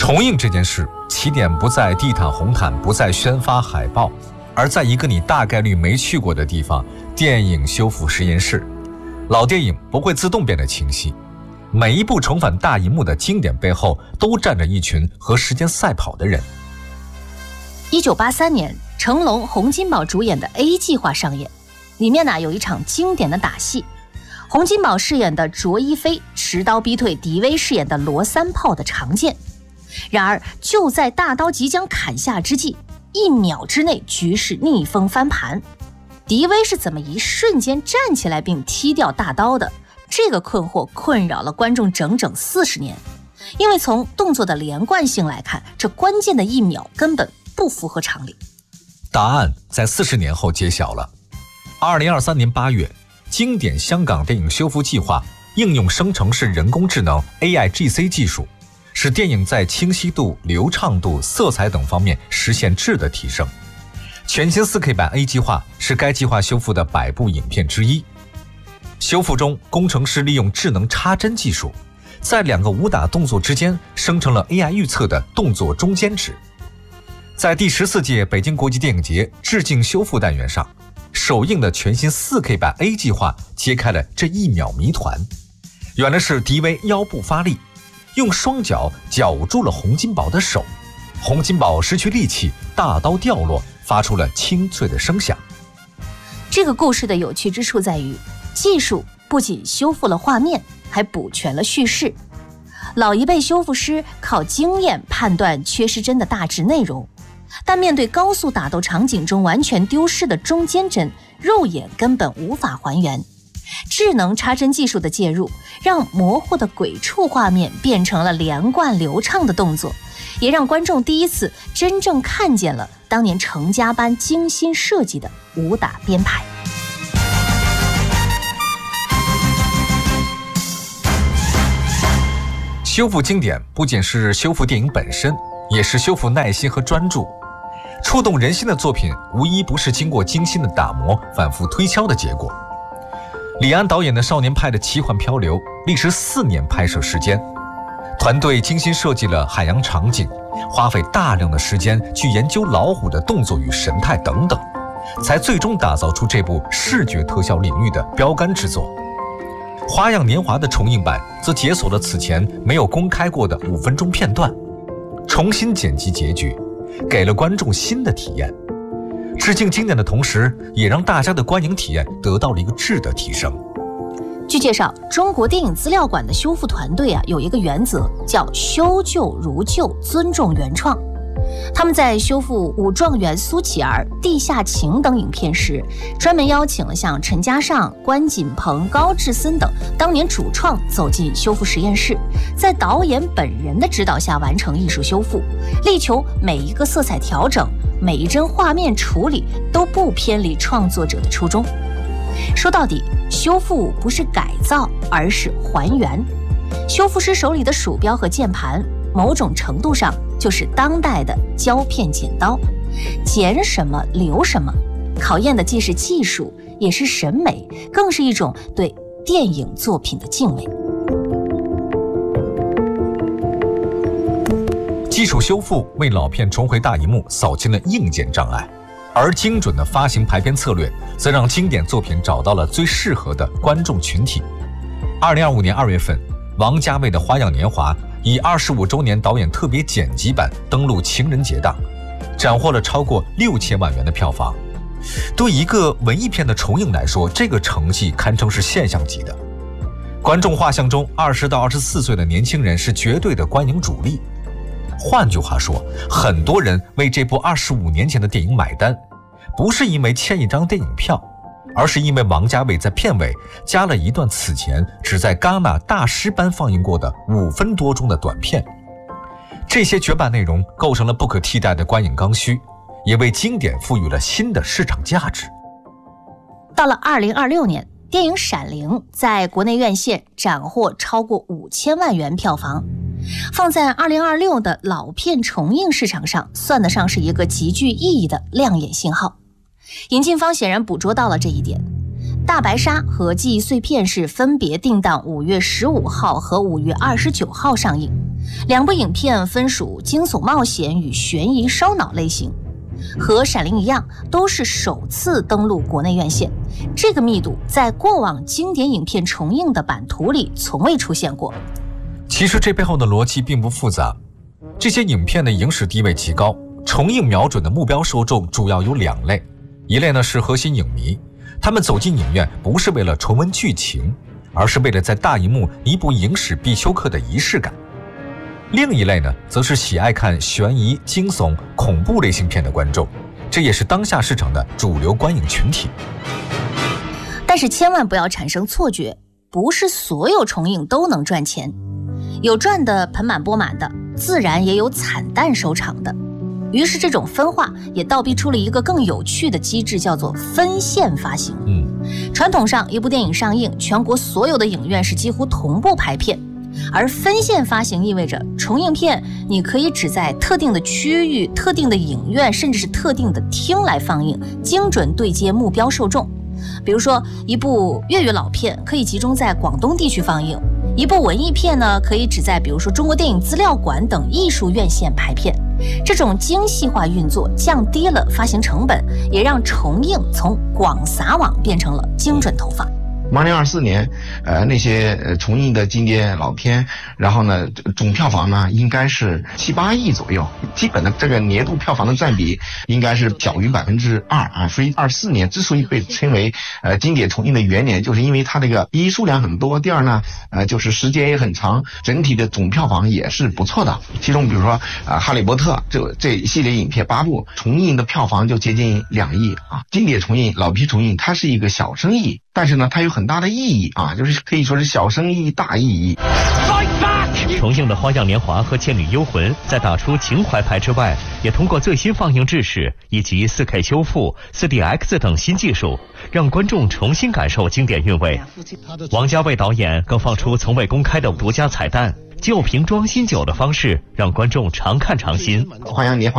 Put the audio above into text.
重映这件事，起点不在地毯红毯，不在宣发海报，而在一个你大概率没去过的地方——电影修复实验室。老电影不会自动变得清晰，每一部重返大荧幕的经典背后，都站着一群和时间赛跑的人。 1983年，成龙、洪金宝主演的《A 计划》上演，里面有一场经典的打戏，洪金宝饰演的卓一飞持刀逼退狄威饰演的罗三炮的长剑。然而就在大刀即将砍下之际，1秒之内局势逆风翻盘。狄威是怎么一瞬间站起来并踢掉大刀的？这个困惑困扰了观众整整40年。因为从动作的连贯性来看，这关键的1秒根本不符合常理。 答案在40年后揭晓了。2023年8月，经典香港电影修复计划应用生成式人工智能 AIGC 技术，使电影在清晰度、流畅度、色彩等方面实现质的提升。全新 4K 版 A 计划是该计划修复的100部影片之一。修复中，工程师利用智能插针技术，在2个武打动作之间生成了 AI 预测的动作中间值。在第14届北京国际电影节致敬修复单元上，首映的全新 4K 版 A 计划揭开了这1秒谜团。原来是狄威腰部发力，用双脚绞住了洪金宝的手，洪金宝失去力气，大刀掉落，发出了清脆的声响。 这个故事的有趣之处在于，技术不仅修复了画面，还补全了叙事。老一辈修复师靠经验判断缺失帧的大致内容，但面对高速打斗场景中完全丢失的中间帧，肉眼根本无法还原。智能插帧技术的介入，让模糊的鬼畜画面变成了连贯流畅的动作，也让观众第一次真正看见了当年成家班精心设计的武打编排。 修复经典不仅是修复电影本身，也是修复耐心和专注。触动人心的作品，无一不是经过精心的打磨、反复推敲的结果。李安导演的《少年派的奇幻漂流》历时4年拍摄时间，团队精心设计了海洋场景，花费大量的时间去研究老虎的动作与神态等等，才最终打造出这部视觉特效领域的标杆之作。《花样年华》的重映版则解锁了此前没有公开过的5分钟片段，重新剪辑结局，给了观众新的体验。致敬经典的同时，也让大家的观影体验得到了一个质的提升。 据介绍，中国电影资料馆的修复团队有一个原则，叫修旧如旧，尊重原创。他们在修复《武状元苏乞儿》《地下情》等影片时，专门邀请了像陈嘉上、关锦鹏、高志森等当年主创走进修复实验室，在导演本人的指导下完成艺术修复，力求每一个色彩调整、每一帧画面处理都不偏离创作者的初衷。说到底，修复不是改造，而是还原。修复师手里的鼠标和键盘，某种程度上就是当代的胶片剪刀，剪什么留什么，考验的既是技术，也是审美，更是一种对电影作品的敬畏。 技术修复为老片重回大荧幕扫清了硬件障碍，而精准的发行排片策略则让经典作品找到了最适合的观众群体。2025年2月份，王家卫的《花样年华》以25周年导演特别剪辑版登陆情人节档，斩获了超过6000万元的票房。对一个文艺片的重映来说，这个成绩堪称是现象级的。观众画像中20到24岁的年轻人是绝对的观影主力。换句话说，很多人为这部25年前的电影买单，不是因为欠一张电影票，而是因为王家卫在片尾加了一段此前只在戛纳大师班放映过的5分多钟的短片。这些绝版内容构成了不可替代的观影刚需，也为经典赋予了新的市场价值。 到了2026年，电影《闪灵》在国内院线斩获超过5000万元票房，放在2026的老片重映市场上，算得上是一个极具意义的亮眼信号。引进方显然捕捉到了这一点， 大白鲨和记忆碎片是分别定档5月15号和5月29号上映，两部影片分属惊悚冒险与悬疑烧脑类型。和闪灵一样，都是首次登陆国内院线，这个密度在过往经典影片重映的版图里从未出现过。 其实这背后的逻辑并不复杂，这些影片的影史地位极高，重映瞄准的目标受众主要有2类，一类呢是核心影迷，他们走进影院不是为了重温剧情，而是为了在大荧幕弥补影史必修课的仪式感。另一类呢，则是喜爱看悬疑、惊悚、恐怖类型片的观众，这也是当下市场的主流观影群体。 但是千万不要产生错觉，不是所有重映都能赚钱，有赚得盆满钵满的，自然也有惨淡收场的。于是这种分化也倒逼出了一个更有趣的机制，叫做分线发行。传统上一部电影上映，全国所有的影院是几乎同步排片，而分线发行意味着重映片你可以只在特定的区域、特定的影院，甚至是特定的厅来放映，精准对接目标受众。比如说一部粤语老片可以集中在广东地区放映，一部文艺片呢可以只在比如说中国电影资料馆等艺术院线排片。这种精细化运作降低了发行成本，也让重映从广撒网变成了精准投放。 2024年，那些重映的经典老片，然后呢，总票房呢应该是7、8亿左右，基本的这个年度票房的占比应该是小于2%啊。所以24年之所以被称为经典重映的元年，就是因为它这个第一数量很多，第二呢，就是时间也很长，整体的总票房也是不错的。其中比如说哈利波特这一系列影片8部重映的票房就接近2亿啊。经典重映、老片重映，它是一个小生意。但是呢，它有很大的意义啊，就是可以说是小生意大意义。 重映的《花样年华》和《倩女幽魂》在打出情怀牌之外，也通过最新放映制式以及 4K 修复、4DX 等新技术，让观众重新感受经典韵味。王家卫导演更放出从未公开的独家彩蛋，旧瓶装新酒的方式，让观众常看常新。 《花样年华》